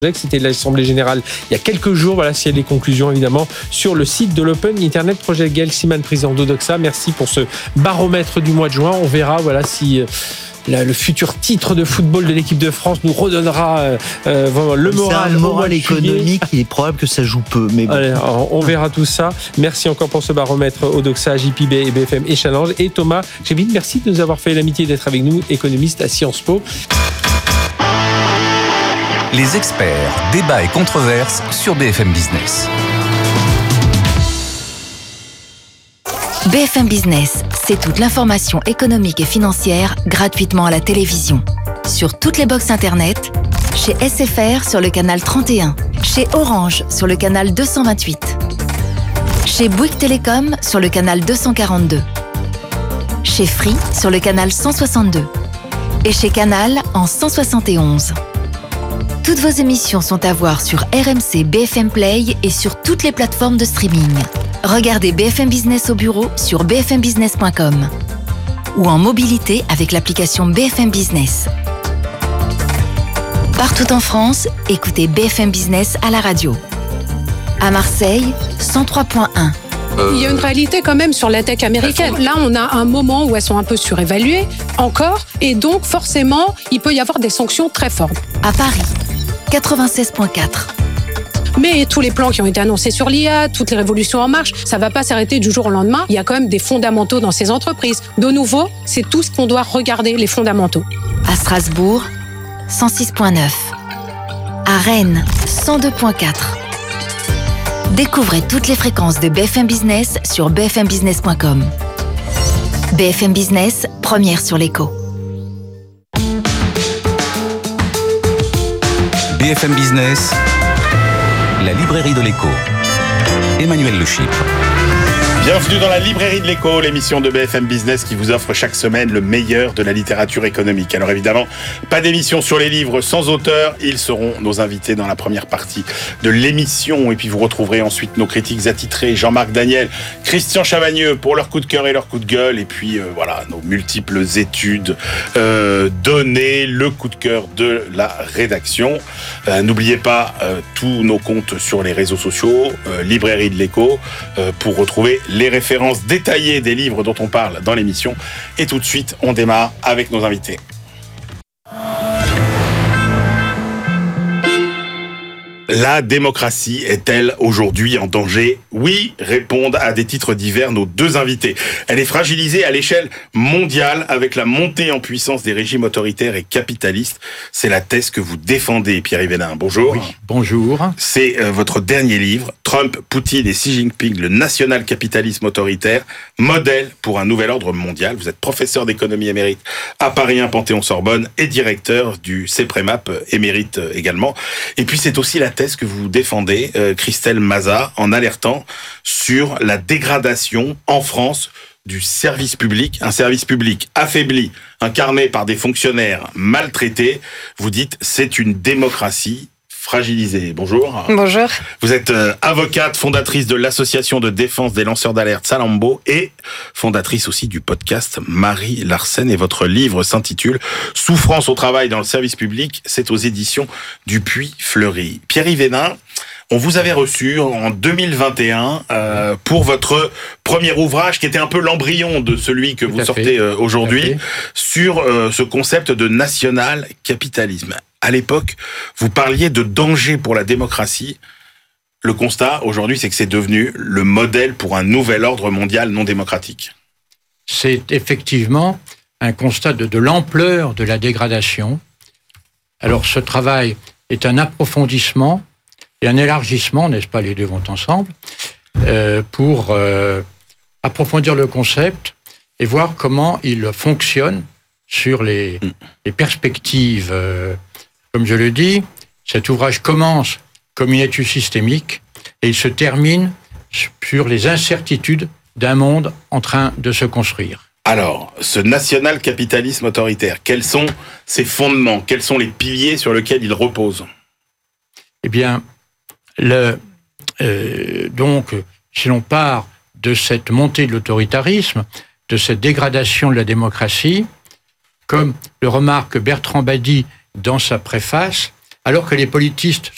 C'était l'Assemblée Générale il y a quelques jours. Voilà, s'il y a des conclusions, évidemment, sur le site de l'Open Internet Project. Gaël Siman, président d'Odoxa, merci pour ce baromètre du mois de juin. On verra si le futur titre de football de l'équipe de France nous redonnera le moral. C'est un moral économique, il est probable que ça joue peu. Mais bon. Allez, on verra tout ça. Merci encore pour ce baromètre Odoxa, JPB et BFM et Challenge. Et Thomas Chévin, merci de nous avoir fait l'amitié d'être avec nous, économiste à Sciences Po. Les experts, débats et controverses sur BFM Business. BFM Business, c'est toute l'information économique et financière gratuitement à la télévision. Sur toutes les box internet, chez SFR sur le canal 31, chez Orange sur le canal 228, chez Bouygues Télécom sur le canal 242, chez Free sur le canal 162 et chez Canal en 171. Toutes vos émissions sont à voir sur RMC BFM Play et sur toutes les plateformes de streaming. Regardez BFM Business au bureau sur bfmbusiness.com ou en mobilité avec l'application BFM Business. Partout en France, écoutez BFM Business à la radio. À Marseille, 103.1. Il y a une réalité quand même sur la tech américaine. Là, on a un moment où elles sont un peu surévaluées, encore, et donc forcément, il peut y avoir des sanctions très fortes. À Paris, 96.4. Mais tous les plans qui ont été annoncés sur l'IA, toutes les révolutions en marche, ça ne va pas s'arrêter du jour au lendemain. Il y a quand même des fondamentaux dans ces entreprises. De nouveau, c'est tout ce qu'on doit regarder, les fondamentaux. À Strasbourg, 106.9. À Rennes, 102.4. Découvrez toutes les fréquences de BFM Business sur bfmbusiness.com. BFM Business, première sur l'écho. BFM Business, la librairie de l'écho. Emmanuel Le Chypre. Bienvenue dans la librairie de l'écho, l'émission de BFM Business qui vous offre chaque semaine le meilleur de la littérature économique. Alors évidemment, pas d'émission sur les livres sans auteur. Ils seront nos invités dans la première partie de l'émission. Et puis vous retrouverez ensuite nos critiques attitrés, Jean-Marc Daniel, Christian Chavagneux pour leur coup de cœur et leur coup de gueule. Et puis voilà, nos multiples études données, le coup de cœur de la rédaction. N'oubliez pas tous nos comptes sur les réseaux sociaux, librairie de l'écho, pour retrouver les références détaillées des livres dont on parle dans l'émission. Et tout de suite, on démarre avec nos invités. La démocratie est-elle aujourd'hui en danger ? Oui, répondent à des titres divers nos deux invités. Elle est fragilisée à l'échelle mondiale avec la montée en puissance des régimes autoritaires et capitalistes. C'est la thèse que vous défendez, Pierre-Yves Hénin. Bonjour. Oui, bonjour. C'est votre dernier livre, Trump, Poutine et Xi Jinping, le national-capitalisme autoritaire, modèle pour un nouvel ordre mondial. Vous êtes professeur d'économie émérite à Paris 1 Panthéon-Sorbonne et directeur du CEPREMAP émérite également. Et puis c'est aussi la thèse que vous défendez, Christelle Mazat, en alertant sur la dégradation en France du service public, un service public affaibli, incarné par des fonctionnaires maltraités. Vous dites, c'est une démocratie fragilisée. Bonjour. Bonjour. Vous êtes avocate, fondatrice de l'association de défense des lanceurs d'alerte Salammbô et fondatrice aussi du podcast Marie Larsen. Et votre livre s'intitule « Souffrance au travail dans le service public ». C'est aux éditions Dupuis-Fleury. Pierre-Yves Hénin, on vous avait reçu en 2021 pour votre premier ouvrage qui était un peu l'embryon de celui que vous sortez aujourd'hui sur ce concept de national-capitalisme. À l'époque, vous parliez de danger pour la démocratie. Le constat, aujourd'hui, c'est que c'est devenu le modèle pour un nouvel ordre mondial non démocratique. C'est effectivement un constat de l'ampleur de la dégradation. Alors, ce travail est un approfondissement et un élargissement, n'est-ce pas, les deux vont ensemble, pour approfondir le concept et voir comment il fonctionne sur les perspectives. Comme je le dis, cet ouvrage commence comme une étude systémique et il se termine sur les incertitudes d'un monde en train de se construire. Alors, ce national-capitalisme autoritaire, quels sont ses fondements ? Quels sont les piliers sur lesquels il repose ? Eh bien, donc, si l'on part de cette montée de l'autoritarisme, de cette dégradation de la démocratie, comme le remarque Bertrand Badi dans sa préface, alors que les politistes